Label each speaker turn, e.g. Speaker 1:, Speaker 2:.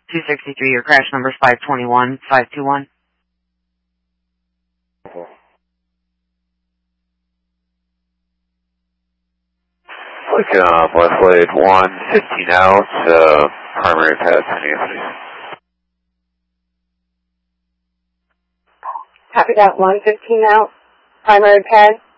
Speaker 1: 263, your crash number is 521521.
Speaker 2: Looking off Westlake 115 out, primary pad, St. Anthony's.
Speaker 3: Copy that, 115 out, primary pad.